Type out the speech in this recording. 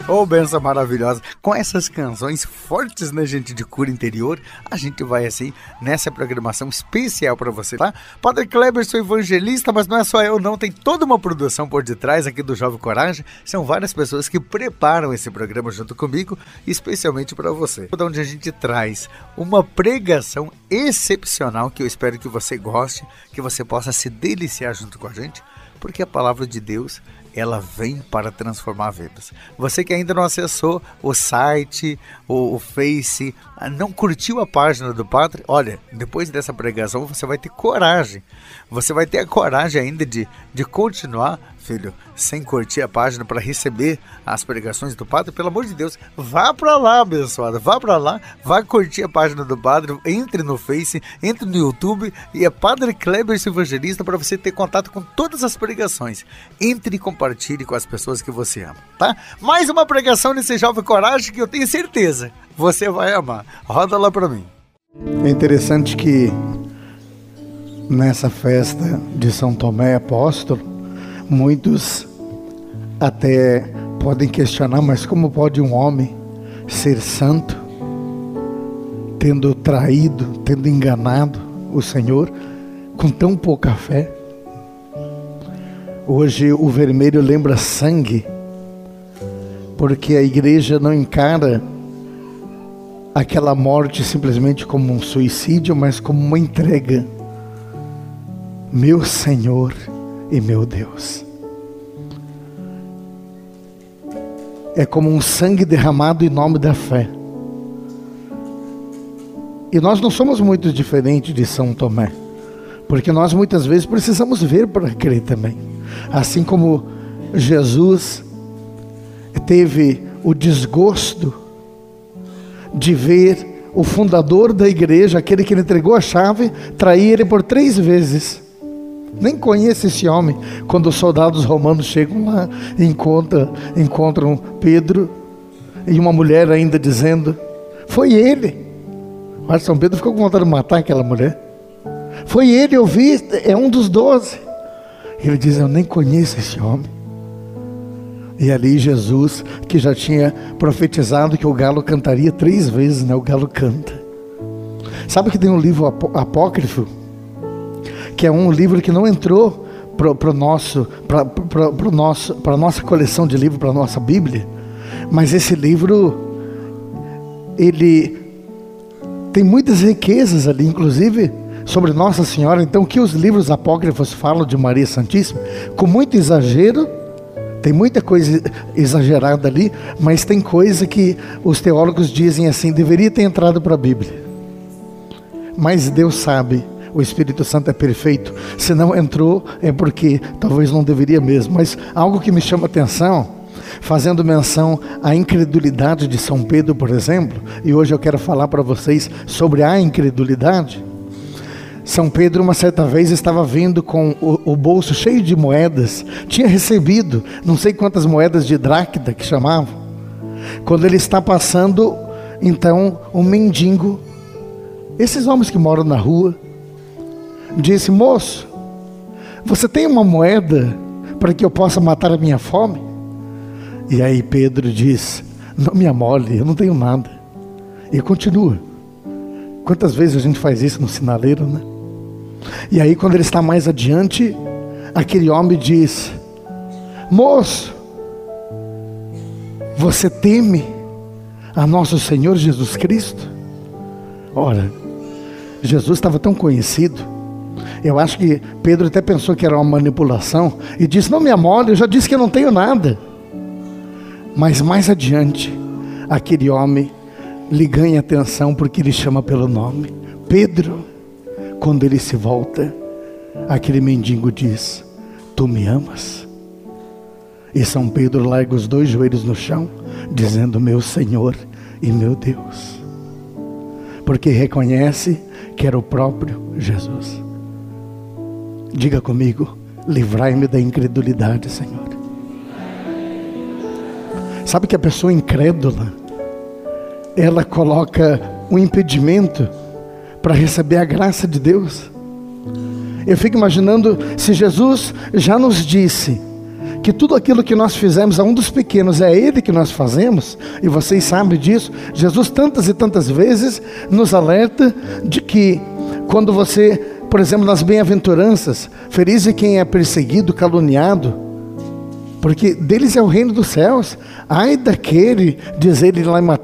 Ô, benção maravilhosa. Com essas canções fortes, né, gente, de cura interior, a gente vai assim nessa programação especial para você, tá? Padre Kleber, sou evangelista, mas não é só eu não, tem toda uma produção por detrás aqui do Jovem Coragem. São várias pessoas que preparam esse programa junto comigo, especialmente para você. Onde a gente traz uma pregação excepcional que eu espero que você goste, que você possa se deliciar junto com a gente, porque a palavra de Deus, ela vem para transformar vidas. Você que ainda não acessou o site, o Face, não curtiu a página do Padre, olha, depois dessa pregação você vai ter coragem. Você vai ter a coragem ainda de continuar, filho, sem curtir a página para receber as pregações do Padre. Pelo amor de Deus, vá para lá, abençoada, vá para lá, vá curtir a página do Padre, entre no Face, entre no YouTube e é Padre Kleber Evangelista para você ter contato com todas as pregações. Entre e compartilhe com as pessoas que você ama, tá? Mais uma pregação nesse Jovem Coragem que eu tenho certeza você vai amar. Roda lá para mim. É interessante que nessa festa de São Tomé Apóstolo, muitos até podem questionar, mas como pode um homem ser santo, tendo traído, tendo enganado o Senhor com tão pouca fé? Hoje o vermelho lembra sangue, porque a igreja não encara aquela morte simplesmente como um suicídio, mas como uma entrega. Meu Senhor e meu Deus. É como um sangue derramado em nome da fé. E nós não somos muito diferentes de São Tomé, porque nós muitas vezes precisamos ver para crer também. Assim como Jesus teve o desgosto de ver o fundador da igreja, aquele que lhe entregou a chave, trair ele por 3 vezes. Nem conhece esse homem. Quando os soldados romanos chegam lá e encontram Pedro e uma mulher ainda dizendo: foi ele. Mas São Pedro ficou com vontade de matar aquela mulher. Foi ele, eu vi, é um dos 12. Ele diz: eu nem conheço esse homem. E ali Jesus, que já tinha profetizado que o galo cantaria 3 vezes, né? O galo canta. Sabe que tem um livro apócrifo, que é um livro que não entrou para a nossa coleção de livros, para a nossa Bíblia, mas esse livro, ele tem muitas riquezas ali, inclusive sobre Nossa Senhora. Então, o que os livros apócrifos falam de Maria Santíssima, com muito exagero, tem muita coisa exagerada ali, mas tem coisa que os teólogos dizem assim, deveria ter entrado para a Bíblia. Mas Deus sabe, o Espírito Santo é perfeito. Se não entrou, é porque talvez não deveria mesmo. Mas algo que me chama a atenção, fazendo menção à incredulidade de São Pedro, por exemplo, e hoje eu quero falar para vocês sobre a incredulidade. São Pedro, uma certa vez, estava vindo com o bolso cheio de moedas. Tinha recebido não sei quantas moedas de dracma, que chamavam. Quando ele está passando, então, um mendigo, esses homens que moram na rua, disse: moço, você tem uma moeda para que eu possa matar a minha fome? E aí Pedro diz: não me amole, eu não tenho nada. E continua. Quantas vezes a gente faz isso no sinaleiro, né? E aí, quando ele está mais adiante, aquele homem diz: moço, você teme a nosso Senhor Jesus Cristo? Ora, Jesus estava tão conhecido, eu acho que Pedro até pensou que era uma manipulação e disse: não me amole, eu já disse que eu não tenho nada. Mas mais adiante, aquele homem lhe ganha atenção porque ele chama pelo nome: Pedro. Quando ele se volta, aquele mendigo diz: tu me amas? E São Pedro larga os 2 joelhos no chão, dizendo: meu Senhor e meu Deus. Porque reconhece que era o próprio Jesus. Diga comigo: livrai-me da incredulidade, Senhor. Sabe que a pessoa incrédula, ela coloca um impedimento para receber a graça de Deus. Eu fico imaginando, se Jesus já nos disse que tudo aquilo que nós fizemos a um dos pequenos é Ele que nós fazemos, e vocês sabem disso. Jesus tantas e tantas vezes nos alerta de que quando você, por exemplo, nas bem-aventuranças, feliz é quem é perseguido, caluniado, porque deles é o reino dos céus. Ai daquele, diz ele lá em Mateus